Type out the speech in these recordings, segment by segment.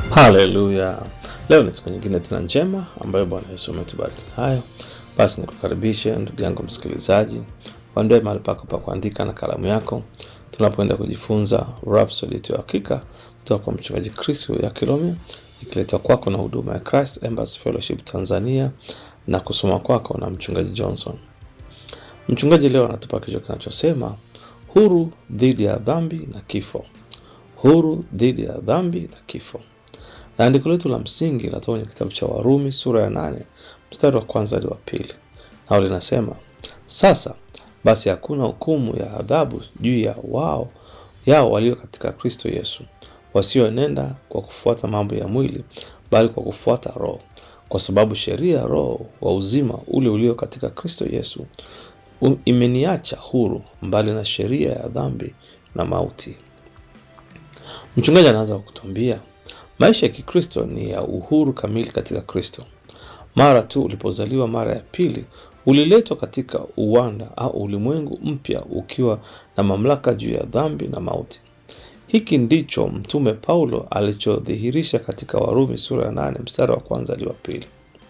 Haleluya. Leo ni siku nyingine tena njema ambayo Bwana Yesu ametubariki nayo. Basi nikukaribishe ndugu yangu msikilizaji, waandae mahali pako pa kuandika na kalamu yako. Tunapoenda kujifunza Rhapsody ya Hakika kutoka kwa mchungaji Chris ya Kilome, ikiletwa kwako na huduma ya Christ Embassy Fellowship Tanzania na kusoma kwako na mchungaji Johnson. Mchungaji leo anatupa kichwa kinachosema huru dhidi ya dhambi na kifo. Huru dhidi ya dhambi na kifo. Na andiko letu la msingi linatoka kwenye kitabu cha Warumi sura ya 8 mstari wa kwanza hadi wa 2. Nao linasema, sasa basi hakuna hukumu ya adhabu juu ya yao walio katika Kristo Yesu, wasioenenda kwa kufuata mambo ya mwili, bali kwa kufuata Roho. Kwa sababu sheria ya Roho wa uzima ule ulio katika Kristo Yesu imeniacha huru mbali na sheria ya dhambi na mauti. Mchungaji anaanza kutuambia maisha ya Kikristo ni ya uhuru kamili katika Kristo. Mara tu ulipozaliwa mara ya pili, uliletwa katika uwanda au ulimwengu mpya ukiwa na mamlaka juu ya dhambi na mauti. Hiki ndicho mtume Paulo alichodhihirisha katika Warumi sura ya 8 mstari wa kwanza hadi wa 2.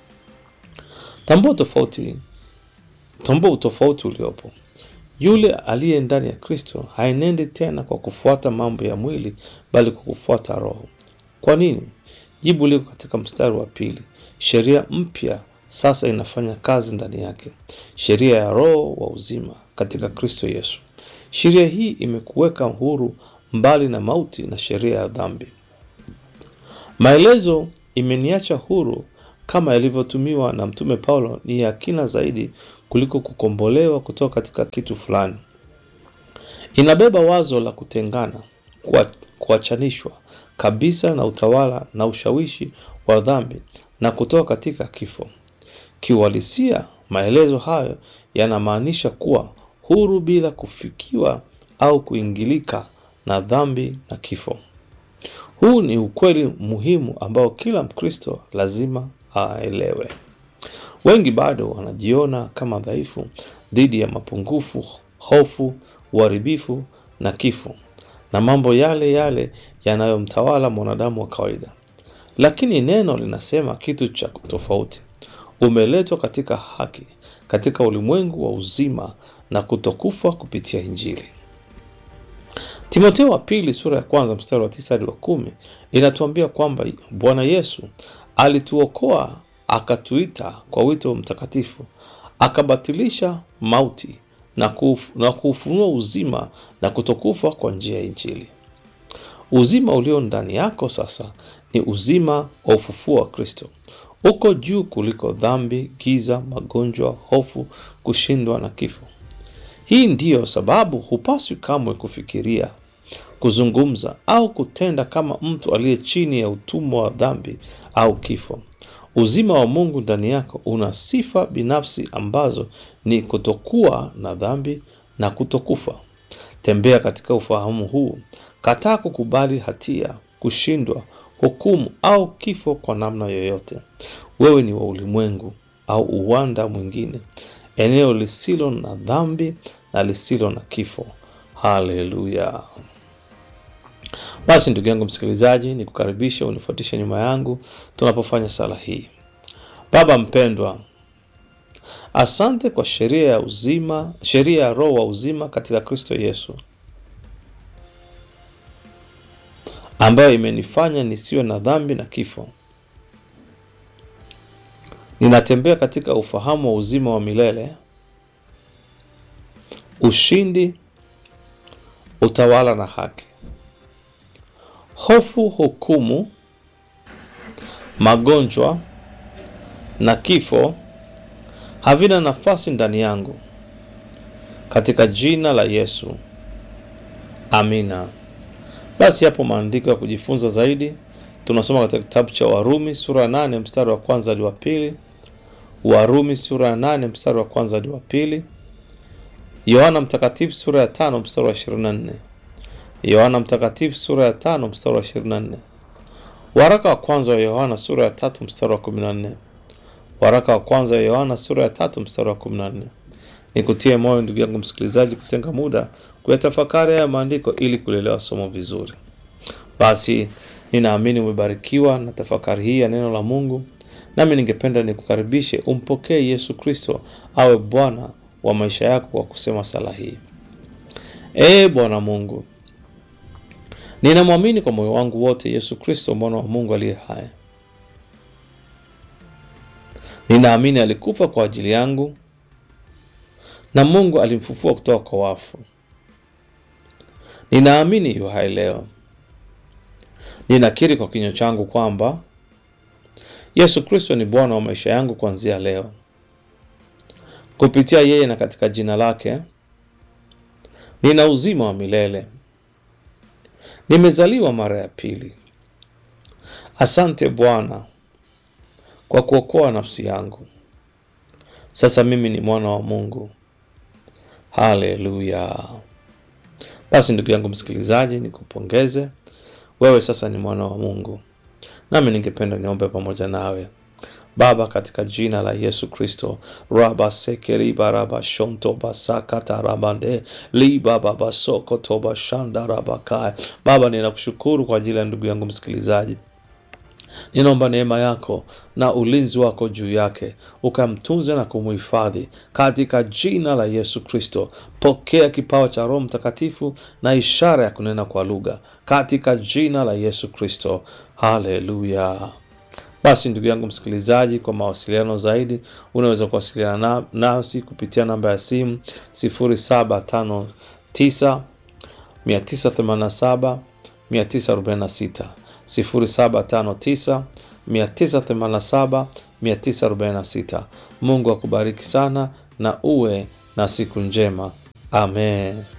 Tambua utofauti uliopo. Yule aliye ndani ya Kristo haenendi tena kwa kufuata mambo ya mwili, bali kwa kufuata Roho. Kwa nini? Jibu liko katika mstari wa 2. Sheria mpya sasa inafanya kazi ndani yake. Sheria ya Roho wa uzima katika Kristo Yesu. Sheria hii imekuweka huru mbali na mauti na sheria ya dhambi. Maelezo imeniacha huru kama yalivyotumiwa na mtume Paulo ni ya kina zaidi kuliko kukombolewa kutoka katika kitu fulani. Inabeba wazo la kutengana, kuachanishwa kabisa na utawala na ushawishi wa dhambi na kutoka katika kifo. Kiuhalisia, maelezo hayo yanamaanisha kuwa huru bila kufikiwa au kuingilika na dhambi na kifo. Huu ni ukweli muhimu ambao kila Mkristo lazima aelewe. Wengi bado wanajiona kama dhaifu dhidi ya mapungufu, hofu, uharibifu na kifo na mambo yale yanayomtawala mwanadamu wa kawaida. Lakini neno linasema kitu cha tofauti. Umeletwa katika haki, katika ulimwengu wa uzima na kutokufa kupitia Injili. Timotheo wa pili sura ya 1 mstari wa 9 hadi wa 10 inatuambia kwamba Bwana Yesu alituokoa, akatuita kwa wito mtakatifu, akabatilisha mauti na kuufunua uzima na kutokufa kwa njia ya Injili. Uzima ulio ndani yako sasa ni uzima wa ufufuo wa Kristo. Uko juu kuliko dhambi, giza, magonjwa, hofu, kushindwa na kifo. Hii ndiyo sababu hupaswi kamwe kufikiria, kuzungumza au kutenda kama mtu aliye chini ya utumwa wa dhambi au kifo. Uzima wa Mungu ndani yako una sifa binafsi ambazo ni kutokuwa na dhambi na kutokufa. Tembea katika ufahamu huu. Kataa kukubali hatia, kushindwa, hukumu au kifo kwa namna yoyote. Wewe ni wa ulimwengu au uwanda mwingine, eneo lisilo na dhambi na lisilo na kifo. Haleluya. Basi ndugu yangu msikilizaji, nikukaribisha unifuatishe nyuma yangu tunapofanya sala hii. Baba mpendwa, asante kwa sheria ya uzima, sheria ya Roho wa uzima katika Kristo Yesu, ambayo imenifanya nisiwe na dhambi na kifo. Ninatembea katika ufahamu wa uzima wa milele, ushindi, utawala na haki. Hofu, hukumu, magonjwa na kifo havina nafasi ndani yangu. Katika jina la Yesu. Amina. Basi hapo maandiko ya kujifunza zaidi tunasoma katika kitabu cha Warumi sura ya 8 mstari wa kwanza hadi wa 2. Warumi sura ya 8 mstari wa kwanza hadi wa 2. Yohana mtakatifu sura ya 5 mstari wa 24. Yohana mtakatifu sura ya 5 mstari wa 24. Waraka wa kwanza wa Yohana sura ya 3 mstari wa 14. Waraka wa kwanza wa Yohana sura ya 3 mstari wa 14. Nikutie moyo ndugu yangu msikilizaji kutenga muda kuyatafakari haya maandiko ili kuelewa somo vizuri. Basi Ninaamini umebarikiwa na tafakari hii ya neno la Mungu, nami ningependa nikukaribishe umpokee Yesu Kristo awe Bwana wa maisha yako kwa kusema sala hii. Bwana Mungu, ninamwamini kwa moyo wangu wote Yesu Kristo mwana wa Mungu aliye hai. Ninaamini alikufa kwa ajili yangu na Mungu alimfufua kutoka kwa wafu. Ninaamini yu hai leo. Ninakiri kwa kinywa changu kwamba Yesu Kristo ni Bwana wa maisha yangu kuanzia leo. Kupitia yeye na katika jina lake nina uzima wa milele. Nimezaliwa mara ya pili. Asante Bwana kwa kuokoa nafsi yangu. Sasa mimi ni mwana wa Mungu. Haleluya. Basi ndugu yangu msikilizaji, nikupongeze. Wewe sasa ni mwana wa Mungu. Nami ningependa niombe pamoja nawe. Baba, katika jina la Yesu Kristo, raba sekeri baraba shonto basakata rabande li baba basoko toba shanda rabakai. Baba, ninakushukuru kwa ajili ya ndugu yangu msikilizaji. Ninaomba neema yako na ulinzi wako juu yake, ukamtunze na kumuhifadhi katika jina la Yesu Kristo. Pokea kipawa cha Roho Mtakatifu na ishara ya kunena kwa lugha katika jina la Yesu Kristo. Haleluya. Basi ndugu yangu msikilizaji, kwa mawasiliano zaidi unaweza kuwasiliana nasi kupitia namba ya simu 0759 987 946, 0759 987 946. Mungu akubariki sana na uwe na siku njema. Amen.